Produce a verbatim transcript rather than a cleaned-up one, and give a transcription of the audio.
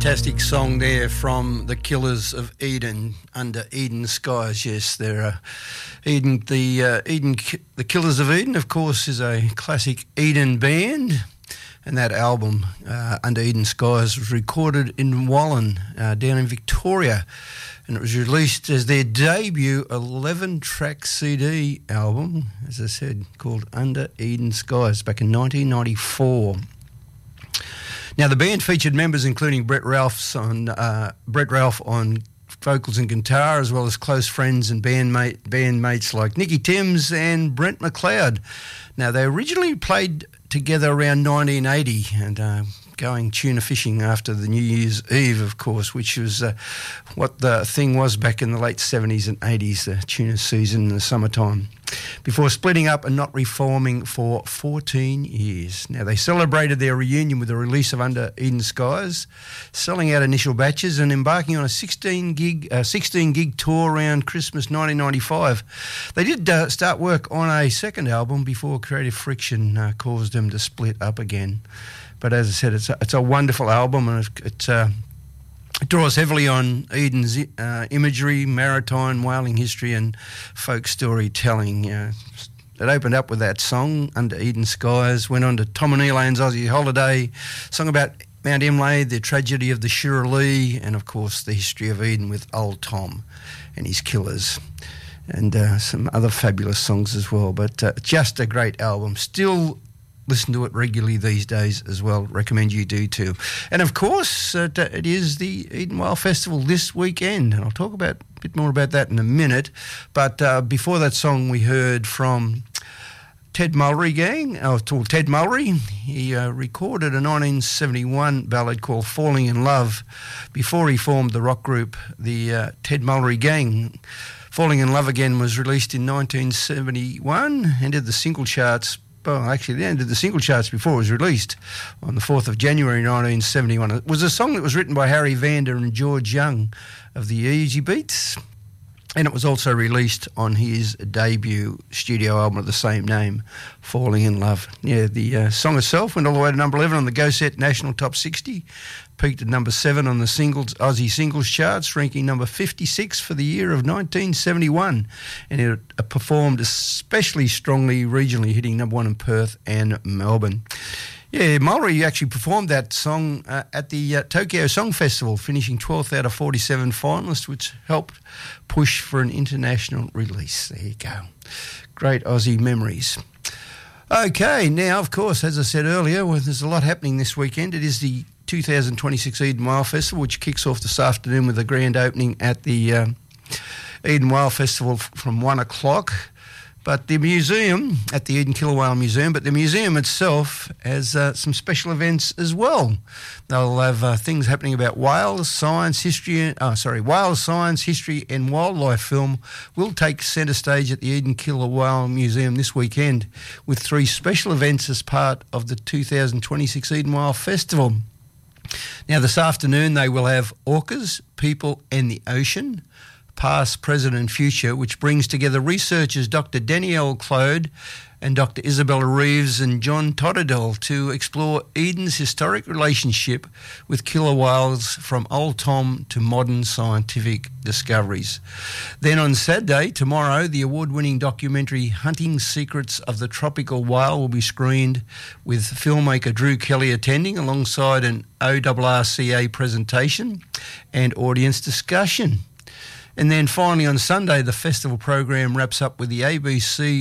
Fantastic song there from the Killers of Eden, Under Eden Skies. Yes, they're uh, Eden. The uh, Eden, the Killers of Eden, of course, is a classic Eden band, and that album, uh, Under Eden Skies, was recorded in Wallen, uh, down in Victoria, and it was released as their debut eleven-track C D album, as I said, called Under Eden Skies, back in nineteen ninety-four. Now, the band featured members including Brett Ralph on uh, Brett Ralph on vocals and guitar, as well as close friends and bandmate bandmates like Nicky Timms and Brent McLeod. Now, they originally played together around nineteen eighty and uh, going tuna fishing after the New Year's Eve, of course, which was uh, what the thing was back in the late seventies and eighties, the tuna season in the summertime, before splitting up and not reforming for fourteen years. Now, they celebrated their reunion with the release of Under Eden Skies, selling out initial batches and embarking on a sixteen gig uh, sixteen gig tour around Christmas nineteen ninety-five. They did uh, start work on a second album before creative friction uh, caused them to split up again. But as I said, it's a, it's a wonderful album, and it, it, uh, it draws heavily on Eden's uh, imagery, maritime whaling history, and folk storytelling. Uh, it opened up with that song, Under Eden Skies, went on to Tom and Elaine's Aussie Holiday, song about Mount Imlay, the tragedy of the Shirley, and of course the history of Eden with Old Tom and his killers, and uh, some other fabulous songs as well. But uh, just a great album. Still listen to it regularly these days as well. Recommend you do too. And of course, uh, it is the Eden Whale Festival this weekend, and I'll talk about a bit more about that in a minute. But uh, before that song, we heard from Ted Mulry Gang, oh, Ted Mulry. He uh, recorded a nineteen seventy-one ballad called Falling in Love before he formed the rock group, the uh, Ted Mulry Gang. Falling in Love Again was released in nineteen seventy-one, entered the single charts. Well, actually, it ended the single charts before it was released on the fourth of January nineteen seventy-one. It was a song that was written by Harry Vander and George Young of the Easy Beats, and it was also released on his debut studio album of the same name, Falling in Love. Yeah, the uh, song itself went all the way to number eleven on the Go Set National Top sixty, peaked at number seven on the singles Aussie singles charts, ranking number fifty-six for the year of nineteen seventy-one, and it uh, performed especially strongly regionally, hitting number one in Perth and Melbourne. Yeah, Mulry actually performed that song uh, at the uh, Tokyo Song Festival, finishing twelfth out of forty-seven finalists, which helped push for an international release. There you go. Great Aussie memories. Okay, now, of course, as I said earlier, well, there's a lot happening this weekend. It is the two thousand twenty-six Eden Whale Festival, which kicks off this afternoon with a grand opening at the uh, Eden Whale Festival f- from one o'clock. But the museum, at the Eden Killer Whale Museum, but the museum itself has uh, some special events as well. They'll have uh, things happening about whales, science, history, oh, sorry, whales, science, history and wildlife film will take centre stage at the Eden Killer Whale Museum this weekend with three special events as part of the two thousand twenty-six Eden Whale Festival. Now, this afternoon they will have Orcas, People and the Ocean, Past, Present and Future, which brings together researchers Doctor Danielle Claude and Doctor Isabella Reeves and John Totterdell to explore Eden's historic relationship with killer whales from Old Tom to modern scientific discoveries. Then on Saturday, tomorrow, the award-winning documentary Hunting Secrets of the Tropical Whale will be screened with filmmaker Drew Kelly attending alongside an O R R C A presentation and audience discussion. And then finally on Sunday, the festival program wraps up with the A B C